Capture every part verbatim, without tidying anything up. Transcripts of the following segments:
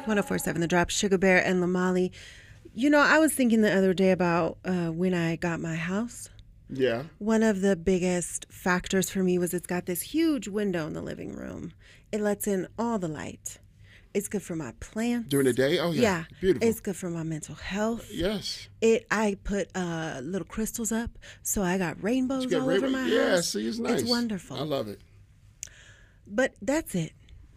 oh four point seven The Drop, Sugar Bear and Lamali. You know, I was thinking the other day about uh, when I got my house. Yeah. One of the biggest factors for me was it's got this huge window in the living room. It lets in all the light. It's good for my plants. During the day? Oh, yeah. Yeah. Beautiful. It's good for my mental health. Yes. It. I put uh, little crystals up, so I got rainbows You got all rainbow- over my yeah, house. see, it's nice. It's wonderful. I love it. But that's it.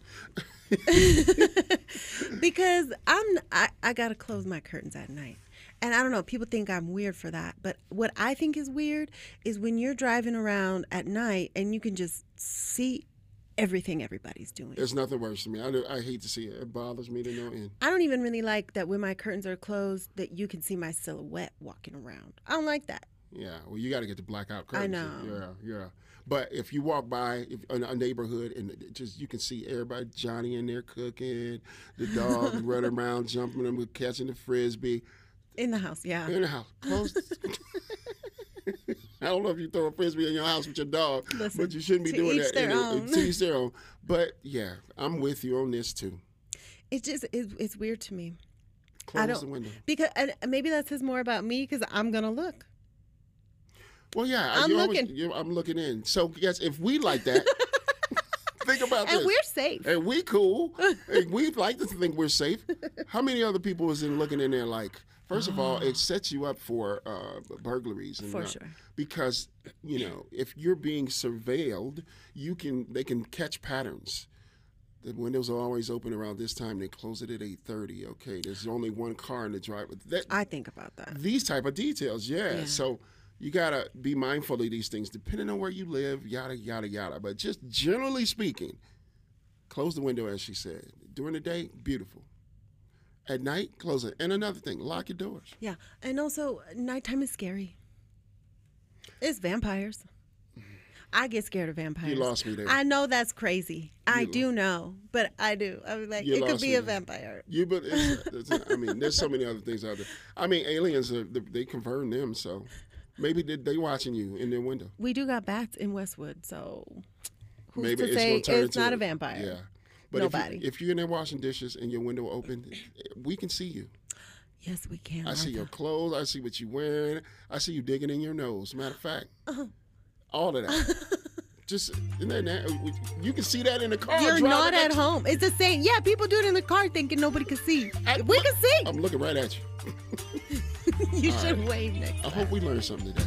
Because I'm, I, I got to close my curtains at night. And I don't know, people think I'm weird for that. But what I think is weird is when you're driving around at night and you can just see everything everybody's doing. There's nothing worse to me. I, do, I hate to see it. It bothers me to no end. I don't even really like that when my curtains are closed that you can see my silhouette walking around. I don't like that. Yeah, well, you got to get the blackout curtains. I know. Yeah, yeah. But if you walk by if, in a neighborhood and it just you can see everybody, Johnny in there cooking, the dog running around, jumping them, catching the frisbee. In the house, yeah. In the house. Close. I don't know if you throw a frisbee in your house with your dog, Listen, but you shouldn't be to doing each that. their in own. A, to each their own. But yeah, I'm with you on this too. It just it's, it's weird to me. Close I don't, the window. Because and maybe that says more about me because I'm gonna look. Well, yeah, I'm you're looking. Always, you're, I'm looking in. So yes, if we like that, think about And this. we're safe. And we cool. And we like to think we're safe. How many other people is in looking in there like? First of all, it sets you up for uh, burglaries. And, For uh, sure. Because, you know, if you're being surveilled, you can they can catch patterns. The windows are always open around this time. They close it at eight thirty. Okay, there's only one car in the driveway. That, I think about that. these type of details, yeah. Yeah. So you got to be mindful of these things, depending on where you live, yada, yada, yada. But just generally speaking, close the window, as she said. During the day, beautiful. At night, close it. And another thing, lock your doors. Yeah, and also nighttime is scary. It's vampires. I get scared of vampires. You lost me there. I know that's crazy. I You do know, but I do. I was like, You it could lost be me a there. vampire. You, but it's, it's, I mean, there's so many other things out there. I mean, aliens, are, they confirm them, so maybe they, they watching you in their window. We do got bats in Westwood, so who's Maybe to it's say gonna turn it's into not a vampire? Yeah. But Nobody. If, you, if you're in there washing dishes and your window open, we can see you. Yes, we can. I see Martha. your clothes. I see what you're wearing. I see you digging in your nose. Matter of fact, all of that. Just isn't that na- you can see that in the car. You're driving not next- at home. It's the same. Yeah, people do it in the car thinking nobody can see. I- we can see. I'm looking right at you. you all should right. wave next I time. hope we learned something today.